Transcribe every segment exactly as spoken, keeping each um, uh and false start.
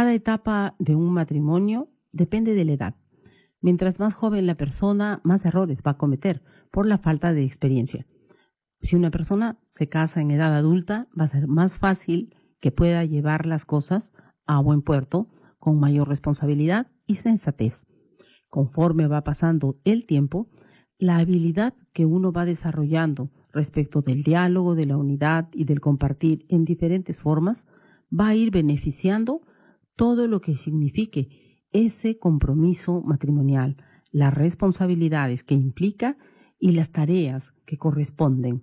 Cada etapa de un matrimonio depende de la edad. Mientras más joven la persona, más errores va a cometer por la falta de experiencia. Si una persona se casa en edad adulta, va a ser más fácil que pueda llevar las cosas a buen puerto con mayor responsabilidad y sensatez. Conforme va pasando el tiempo, la habilidad que uno va desarrollando respecto del diálogo, de la unidad y del compartir en diferentes formas, va a ir beneficiando todo lo que signifique ese compromiso matrimonial, las responsabilidades que implica y las tareas que corresponden.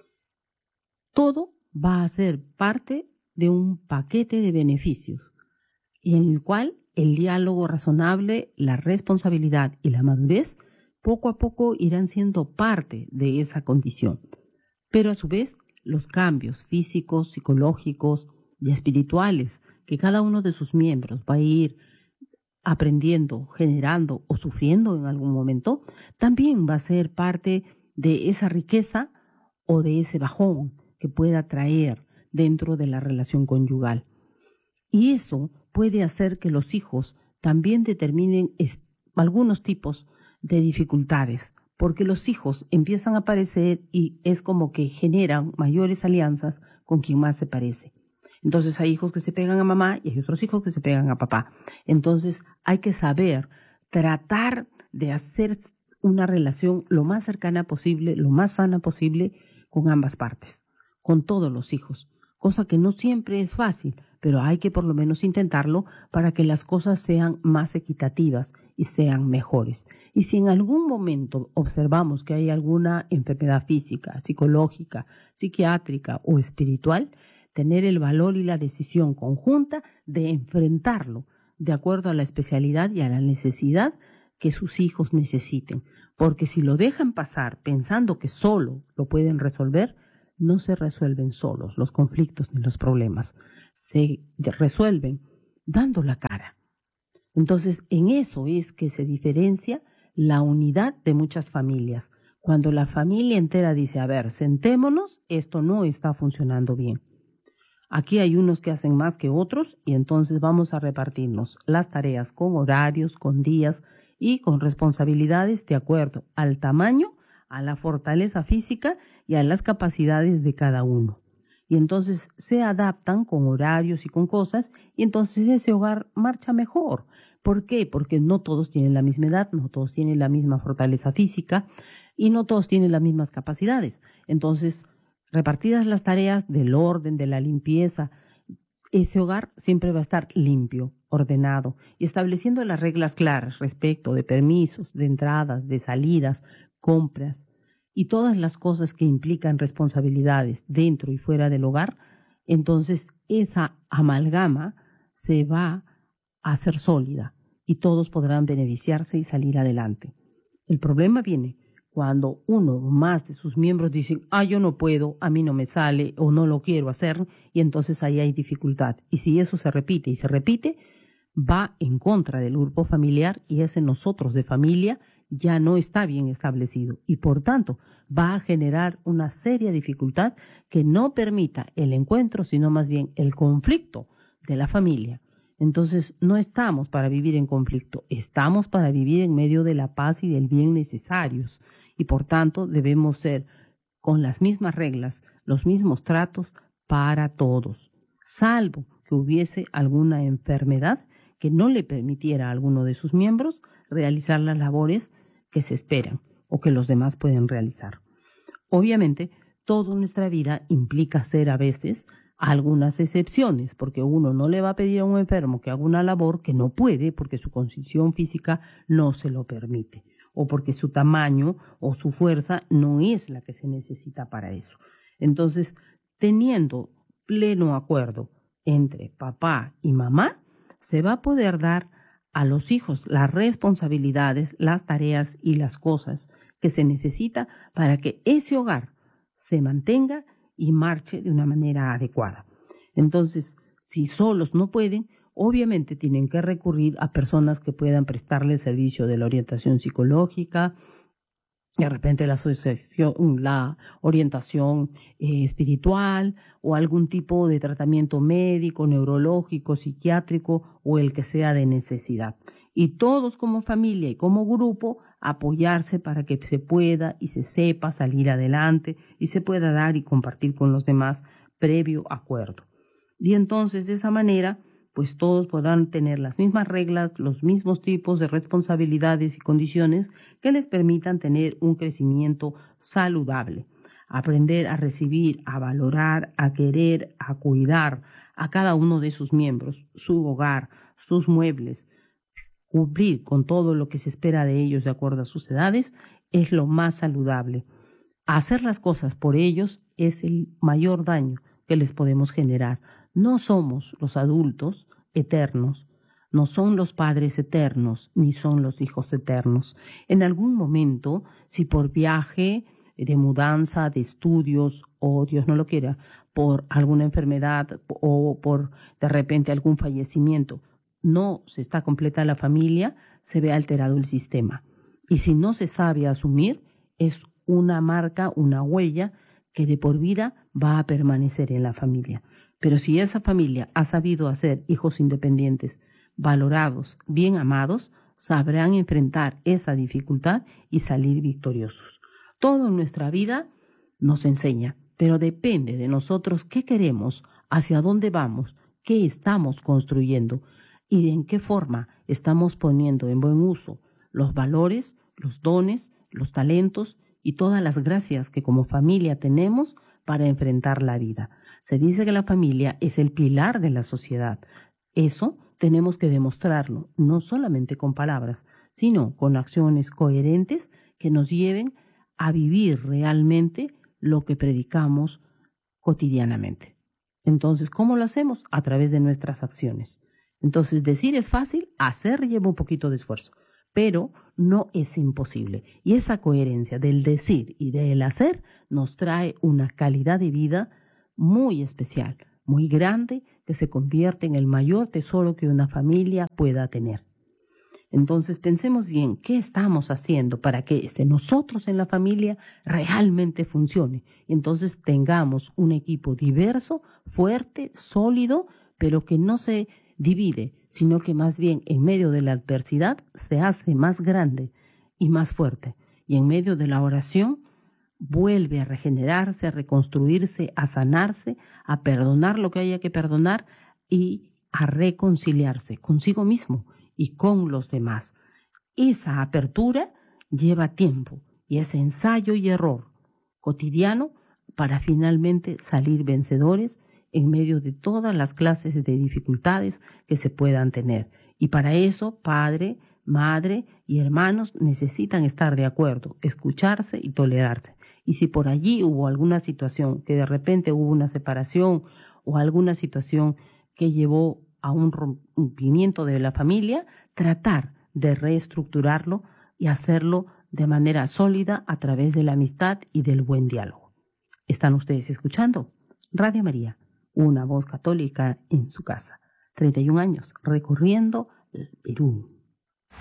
Todo va a ser parte de un paquete de beneficios y en el cual el diálogo razonable, la responsabilidad y la madurez poco a poco irán siendo parte de esa condición. Pero a su vez, los cambios físicos, psicológicos y espirituales que cada uno de sus miembros va a ir aprendiendo, generando o sufriendo en algún momento, también va a ser parte de esa riqueza o de ese bajón que pueda traer dentro de la relación conyugal. Y eso puede hacer que los hijos también determinen algunos tipos de dificultades, porque los hijos empiezan a aparecer y es como que generan mayores alianzas con quien más se parece. Entonces hay hijos que se pegan a mamá y hay otros hijos que se pegan a papá. Entonces hay que saber tratar de hacer una relación lo más cercana posible, lo más sana posible con ambas partes, con todos los hijos, cosa que no siempre es fácil, pero hay que por lo menos intentarlo para que las cosas sean más equitativas y sean mejores. Y si en algún momento observamos que hay alguna enfermedad física, psicológica, psiquiátrica o espiritual, tener el valor y la decisión conjunta de enfrentarlo de acuerdo a la especialidad y a la necesidad que sus hijos necesiten. Porque si lo dejan pasar pensando que solo lo pueden resolver, no se resuelven solos los conflictos ni los problemas. Se resuelven dando la cara. Entonces, en eso es que se diferencia la unidad de muchas familias. Cuando la familia entera dice, a ver, sentémonos, esto no está funcionando bien. Aquí hay unos que hacen más que otros y entonces vamos a repartirnos las tareas con horarios, con días y con responsabilidades de acuerdo al tamaño, a la fortaleza física y a las capacidades de cada uno. Y entonces se adaptan con horarios y con cosas y entonces ese hogar marcha mejor. ¿Por qué? Porque no todos tienen la misma edad, no todos tienen la misma fortaleza física y no todos tienen las mismas capacidades. Entonces, repartidas las tareas del orden, de la limpieza, ese hogar siempre va a estar limpio, ordenado y estableciendo las reglas claras respecto de permisos, de entradas, de salidas, compras y todas las cosas que implican responsabilidades dentro y fuera del hogar. Entonces esa amalgama se va a hacer sólida y todos podrán beneficiarse y salir adelante. El problema viene cuando uno o más de sus miembros dicen, ah, yo no puedo, a mí no me sale o no lo quiero hacer, y entonces ahí hay dificultad. Y si eso se repite y se repite, va en contra del grupo familiar y ese nosotros de familia ya no está bien establecido y por tanto va a generar una seria dificultad que no permita el encuentro, sino más bien el conflicto de la familia. Entonces no estamos para vivir en conflicto, estamos para vivir en medio de la paz y del bien necesarios. Y por tanto debemos ser con las mismas reglas, los mismos tratos para todos, salvo que hubiese alguna enfermedad que no le permitiera a alguno de sus miembros realizar las labores que se esperan o que los demás pueden realizar. Obviamente, toda nuestra vida implica hacer a veces algunas excepciones, porque uno no le va a pedir a un enfermo que haga una labor que no puede porque su condición física no se lo permite, o porque su tamaño o su fuerza no es la que se necesita para eso. Entonces, teniendo pleno acuerdo entre papá y mamá, se va a poder dar a los hijos las responsabilidades, las tareas y las cosas que se necesita para que ese hogar se mantenga y marche de una manera adecuada. Entonces, si solos no pueden, obviamente tienen que recurrir a personas que puedan prestarle el servicio de la orientación psicológica, De repente la asociación, la orientación eh, espiritual o algún tipo de tratamiento médico, neurológico, psiquiátrico o el que sea de necesidad. Y todos como familia y como grupo apoyarse para que se pueda y se sepa salir adelante y se pueda dar y compartir con los demás previo acuerdo. Y entonces de esa manera pues todos podrán tener las mismas reglas, los mismos tipos de responsabilidades y condiciones que les permitan tener un crecimiento saludable. Aprender a recibir, a valorar, a querer, a cuidar a cada uno de sus miembros, su hogar, sus muebles, cumplir con todo lo que se espera de ellos de acuerdo a sus edades, es lo más saludable. Hacer las cosas por ellos es el mayor daño que les podemos generar. No somos los adultos eternos, no son los padres eternos, ni son los hijos eternos. En algún momento, si por viaje, de mudanza, de estudios, o Dios no lo quiera, por alguna enfermedad o por de repente algún fallecimiento, no se está completa la familia, se ve alterado el sistema. Y si no se sabe asumir, es una marca, una huella que de por vida va a permanecer en la familia. Pero si esa familia ha sabido hacer hijos independientes, valorados, bien amados, sabrán enfrentar esa dificultad y salir victoriosos. Todo en nuestra vida nos enseña, pero depende de nosotros qué queremos, hacia dónde vamos, qué estamos construyendo y en qué forma estamos poniendo en buen uso los valores, los dones, los talentos y todas las gracias que como familia tenemos para enfrentar la vida. Se dice que la familia es el pilar de la sociedad. Eso tenemos que demostrarlo, no solamente con palabras, sino con acciones coherentes que nos lleven a vivir realmente lo que predicamos cotidianamente. Entonces, ¿cómo lo hacemos? A través de nuestras acciones. Entonces, decir es fácil, hacer lleva un poquito de esfuerzo, pero no es imposible. Y esa coherencia del decir y del hacer nos trae una calidad de vida muy especial, muy grande, que se convierte en el mayor tesoro que una familia pueda tener. Entonces pensemos bien qué estamos haciendo para que este nosotros en la familia realmente funcione. Y entonces tengamos un equipo diverso, fuerte, sólido, pero que no se divide, sino que más bien en medio de la adversidad se hace más grande y más fuerte. Y en medio de la oración vuelve a regenerarse, a reconstruirse, a sanarse, a perdonar lo que haya que perdonar y a reconciliarse consigo mismo y con los demás. Esa apertura lleva tiempo y ese ensayo y error cotidiano para finalmente salir vencedores en medio de todas las clases de dificultades que se puedan tener. Y para eso, padre, madre y hermanos necesitan estar de acuerdo, escucharse y tolerarse. Y si por allí hubo alguna situación, que de repente hubo una separación o alguna situación que llevó a un rompimiento de la familia, tratar de reestructurarlo y hacerlo de manera sólida a través de la amistad y del buen diálogo. ¿Están ustedes escuchando? Radio María, una voz católica en su casa. treinta y un años recorriendo el Perú.